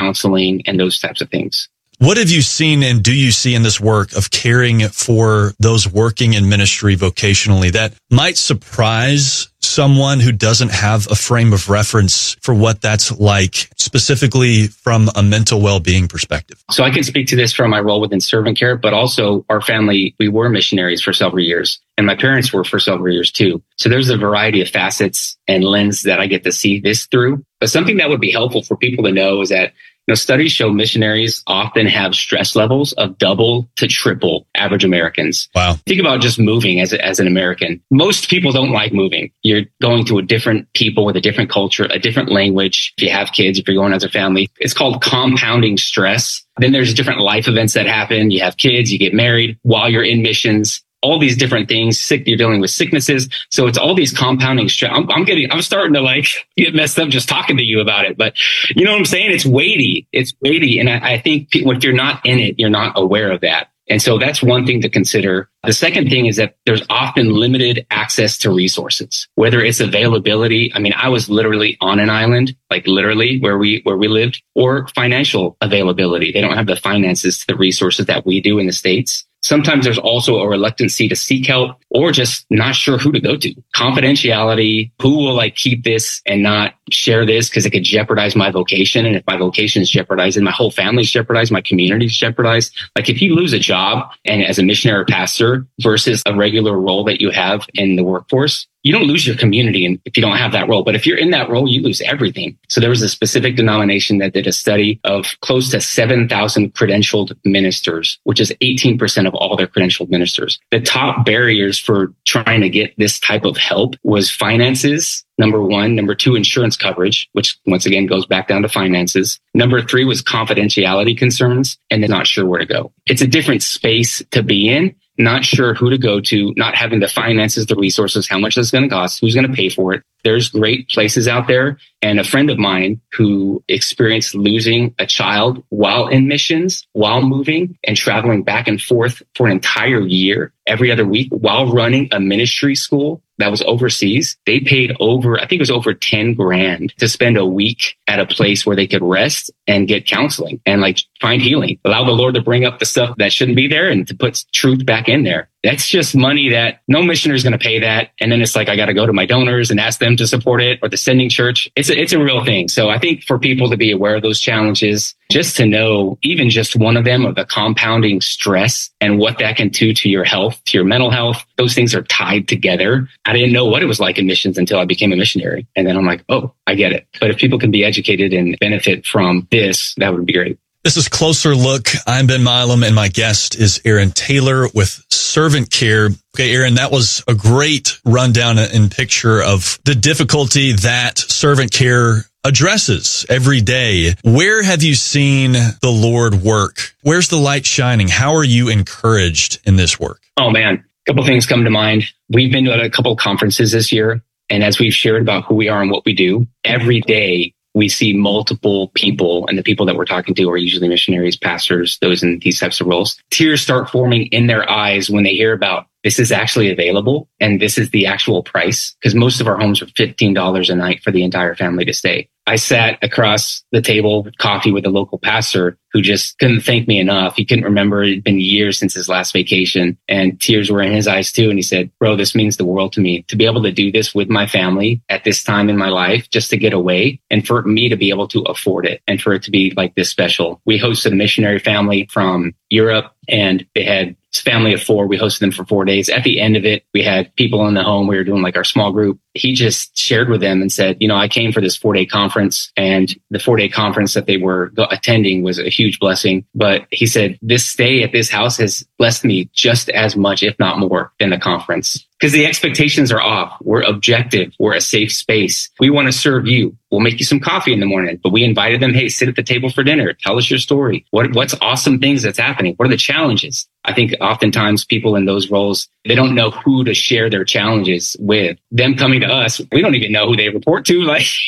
counseling and those types of things. What have you seen and do you see in this work of caring for those working in ministry vocationally that might surprise someone who doesn't have a frame of reference for what that's like, specifically from a mental well-being perspective? So I can speak to this from my role within servant care, but also our family, we were missionaries for several years, and my parents were for several years too. So there's a variety of facets and lens that I get to see this through. But something that would be helpful for people to know is that studies show missionaries often have stress levels of double to triple average Americans. Wow. Think about just moving as an American. Most people don't like moving. You're going to a different people with a different culture, a different language. If you have kids, if you're going as a family, it's called compounding stress. Then there's different life events that happen. You have kids, you get married while you're in missions. All these different things, you're dealing with sicknesses. So it's all these compounding stress. I'm starting to get messed up just talking to you about it. But you know what I'm saying? It's weighty. And I think if you're not in it, you're not aware of that. And so that's one thing to consider. The second thing is that there's often limited access to resources, whether it's availability. I mean, I was literally on an island, literally where we lived, or financial availability. They don't have the finances to the resources that we do in the States. Sometimes there's also a reluctancy to seek help or just not sure who to go to. Confidentiality, who will keep this and not share this because it could jeopardize my vocation. And if my vocation is jeopardized, and my whole family's jeopardized, my community's jeopardized. If you lose a job and as a missionary or pastor versus a regular role that you have in the workforce, you don't lose your community if you don't have that role. But if you're in that role, you lose everything. So there was a specific denomination that did a study of close to 7,000 credentialed ministers, which is 18% of all their credentialed ministers. The top barriers for trying to get this type of help was finances, number one. Number two, insurance coverage, which once again goes back down to finances. Number three was confidentiality concerns, and then not sure where to go. It's a different space to be in. Not sure who to go to, not having the finances, the resources, how much it's going to cost, who's going to pay for it. There's great places out there. And a friend of mine who experienced losing a child while in missions, while moving and traveling back and forth for an entire year, every other week, while running a ministry school that was overseas. They paid over, I think it was over 10 grand to spend a week at a place where they could rest and get counseling and find healing. Allow the Lord to bring up the stuff that shouldn't be there and to put truth back in there. That's just money that no missioner is going to pay that. And then it's I got to go to my donors and ask them to support it, or the sending church. It's a real thing. So I think for people to be aware of those challenges, just to know even just one of them, of the compounding stress and what that can do to your health, to your mental health, those things are tied together. I didn't know what it was like in missions until I became a missionary. And then I'm like, oh, I get it. But if people can be educated and benefit from this, that would be great. This is Closer Look. I'm Ben Milam, and my guest is Aaron Taylor with Servant Care. Okay, Aaron, that was a great rundown and picture of the difficulty that Servant Care addresses every day. Where have you seen the Lord work? Where's the light shining? How are you encouraged in this work? Oh, man. A couple things come to mind. We've been to a couple of conferences this year, and as we've shared about who we are and what we do, every day we see multiple people, and the people that we're talking to are usually missionaries, pastors, those in these types of roles. Tears start forming in their eyes when they hear about this is actually available and this is the actual price, because most of our homes are $15 a night for the entire family to stay. I sat across the table with coffee with a local pastor who just couldn't thank me enough. He couldn't remember. It had been years since his last vacation, and tears were in his eyes too. And he said, bro, this means the world to me to be able to do this with my family at this time in my life, just to get away and for me to be able to afford it and for it to be this special. We hosted a missionary family from Europe, and they had a family of 4. We hosted them for 4 days. At the end of it, we had people in the home. We were doing our small group. He just shared with them and said, I came for this 4-day conference, and the 4-day conference that they were attending was a huge blessing. But he said, this stay at this house has blessed me just as much, if not more, than the conference. Because the expectations are off. We're objective. We're a safe space. We want to serve you. We'll make you some coffee in the morning. But we invited them, hey, sit at the table for dinner. Tell us your story. What's awesome things that's happening? What are the challenges? I think oftentimes people in those roles, they don't know who to share their challenges with. Them coming to us, we don't even know who they report to.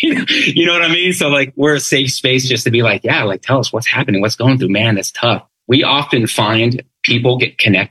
You know what I mean? So we're a safe space just to be tell us what's happening, what's going through. Man, that's tough. We often find people get connected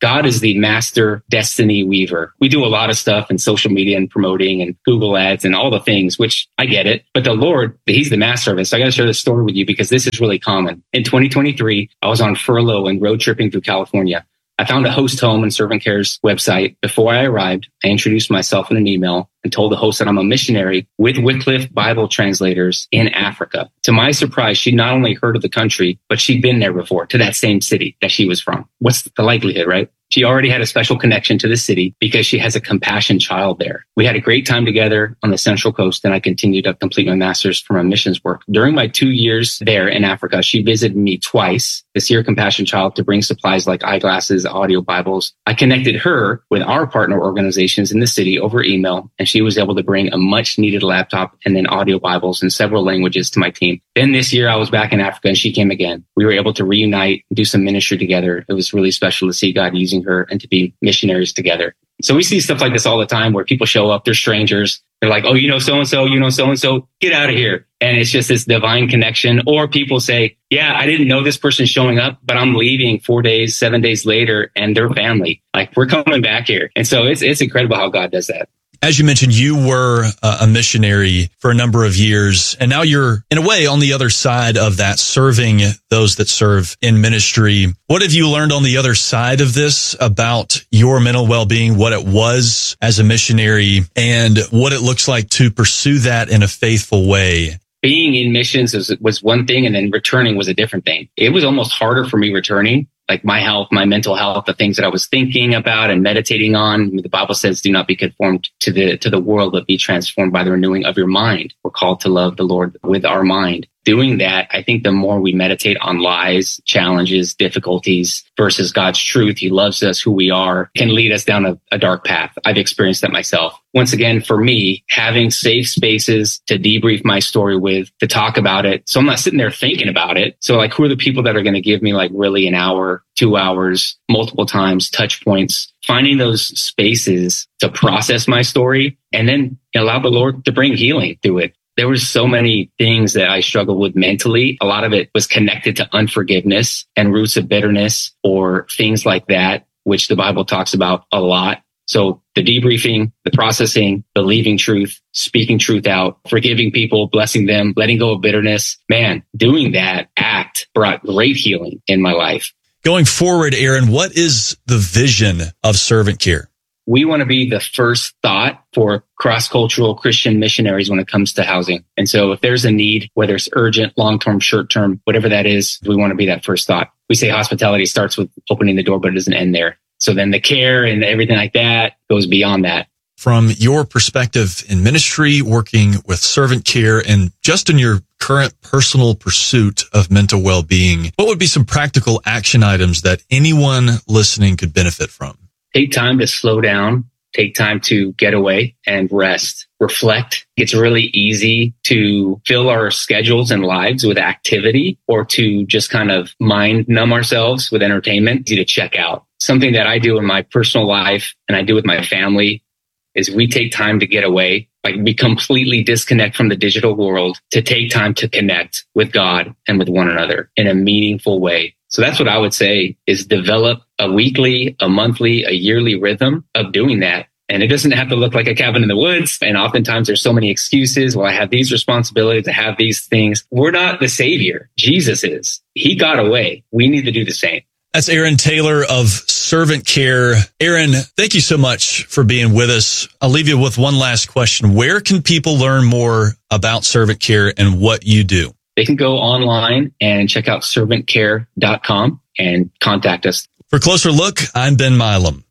God is the master destiny weaver. We do a lot of stuff in social media and promoting and Google ads and all the things, which I get it. But the Lord, he's the master of it. So I got to share this story with you because this is really common. In 2023, I was on furlough and road tripping through California. I found a host home on Servant Care's website. Before I arrived, I introduced myself in an email and told the host that I'm a missionary with Wycliffe Bible translators in Africa. To my surprise, she not only heard of the country, but she'd been there before, to that same city that she was from. What's the likelihood, right? She already had a special connection to the city because she has a compassion child there. We had a great time together on the Central Coast, and I continued to complete my master's for my missions work. During my 2 years there in Africa, she visited me twice, this year compassion child, to bring supplies like eyeglasses, audio Bibles. I connected her with our partner organizations in the city over email, and she was able to bring a much needed laptop and then audio Bibles in several languages to my team. Then this year I was back in Africa and she came again. We were able to reunite and do some ministry together. It was really special to see God using her and to be missionaries together. So we see stuff like this all the time where people show up, they're strangers. They're like, oh, you know so-and-so, you know so-and-so, get out of here. And it's just this divine connection. Or people say, yeah, I didn't know this person's showing up, but I'm leaving 4 days, 7 days later, and they're family. Like, we're coming back here. And so it's incredible how God does that. As you mentioned, you were a missionary for a number of years, and now you're, in a way, on the other side of that, serving those that serve in ministry. What have you learned on the other side of this about your mental well-being, what it was as a missionary, and what it looks like to pursue that in a faithful way? Being in missions was one thing, and then returning was a different thing. It was almost harder for me returning. Like my health, my mental health, the things that I was thinking about and meditating on. The Bible says, do not be conformed to the world, but be transformed by the renewing of your mind. We're called to love the Lord with our mind. Doing that, I think the more we meditate on lies, challenges, difficulties versus God's truth, he loves us who we are, can lead us down a dark path. I've experienced that myself. Once again, for me, having safe spaces to debrief my story with, to talk about it. So I'm not sitting there thinking about it. So like, who are the people that are going to give me like really an hour, 2 hours, multiple times, touch points, finding those spaces to process my story and then allow the Lord to bring healing through it. There were so many things that I struggled with mentally. A lot of it was connected to unforgiveness and roots of bitterness or things like that, which the Bible talks about a lot. So the debriefing, the processing, the leaving truth, speaking truth out, forgiving people, blessing them, letting go of bitterness. Man, doing that act brought great healing in my life. Going forward, Aaron, what is the vision of Servant Care? We want to be the first thought for cross-cultural Christian missionaries when it comes to housing. And so if there's a need, whether it's urgent, long-term, short-term, whatever that is, we want to be that first thought. We say hospitality starts with opening the door, but it doesn't end there. So then the care and everything like that goes beyond that. From your perspective in ministry, working with Servant Care, and just in your current personal pursuit of mental well-being, what would be some practical action items that anyone listening could benefit from? Take time to slow down, take time to get away and rest, reflect. It's really easy to fill our schedules and lives with activity or to just kind of mind numb ourselves with entertainment, easy to check out. Something that I do in my personal life and I do with my family is we take time to get away, like we completely disconnect from the digital world to take time to connect with God and with one another in a meaningful way. So that's what I would say is develop a weekly, a monthly, a yearly rhythm of doing that. And it doesn't have to look like a cabin in the woods. And oftentimes there's so many excuses. Well, I have these responsibilities, I have these things. We're not the savior. Jesus is. He got away. We need to do the same. That's Aaron Taylor of Servant Care. Aaron, thank you so much for being with us. I'll leave you with one last question. Where can people learn more about Servant Care and what you do? They can go online and check out servantcare.com and contact us. For Closer Look, I'm Ben Milam.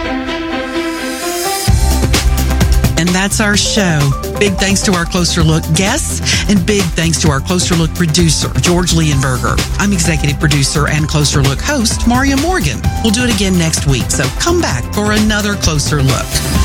And that's our show. Big thanks to our Closer Look guests and big thanks to our Closer Look producer, George Leonberger. I'm executive producer and Closer Look host, Maria Morgan. We'll do it again next week, so come back for another Closer Look.